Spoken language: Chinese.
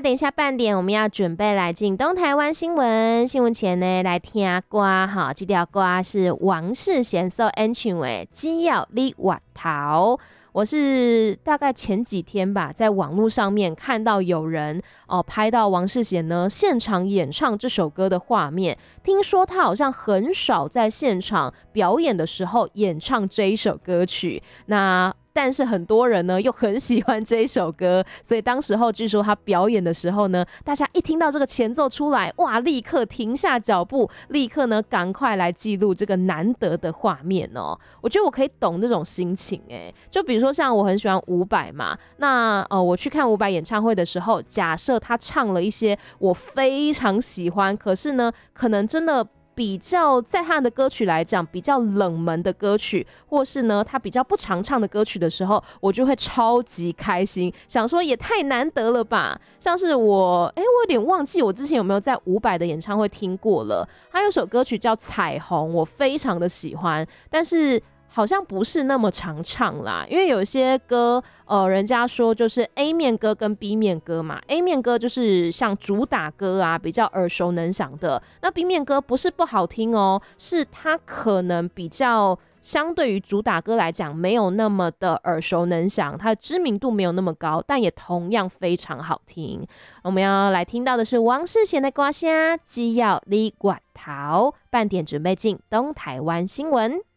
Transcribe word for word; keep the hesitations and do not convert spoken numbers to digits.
啦，等一下半点我们要准备来进东台湾新闻。新闻前呢，来听歌哈，这条歌是王世贤所演唱的《只要你回头》。我是大概前几天吧，在网络上面看到有人哦拍到王世贤呢现场演唱这首歌的画面。听说他好像很少在现场表演的时候演唱这一首歌曲，那但是很多人呢又很喜欢这一首歌，所以当时候据说他表演的时候呢，大家一听到这个前奏出来，哇，立刻停下脚步，立刻呢赶快来记录这个难得的画面哦。我觉得我可以懂这种心情哎，就比如说像我很喜欢伍佰嘛，那呃我去看伍佰演唱会的时候，假设他唱了一些我非常喜欢，可是呢可能真的比较在他的歌曲来讲比较冷门的歌曲，或是呢他比较不常唱的歌曲的时候，我就会超级开心，想说也太难得了吧。像是我哎、欸，我有点忘记我之前有没有在伍佰的演唱会听过了，他有首歌曲叫《彩虹》，我非常的喜欢，但是好像不是那么常唱啦，因为有些歌，呃，人家说就是 A 面歌跟 B 面歌嘛。A 面歌就是像主打歌啊，比较耳熟能详的。那 B 面歌不是不好听哦，是它可能比较相对于主打歌来讲，没有那么的耳熟能详，它的知名度没有那么高，但也同样非常好听。我们要来听到的是王世贤的歌声《只要你回头》。半点准备进东台湾新闻。